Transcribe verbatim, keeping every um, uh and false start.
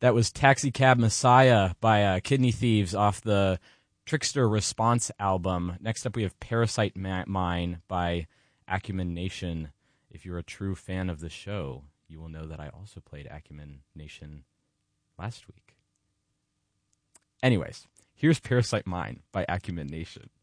That was Taxi Cab Messiah by uh, Kidney Thieves off the Trickster Response album. Next up, we have Parasite Ma- Mine by Acumen Nation. If you're a true fan of the show, you will know that I also played Acumen Nation last week. Anyways, here's Parasite Mine by Acumen Nation.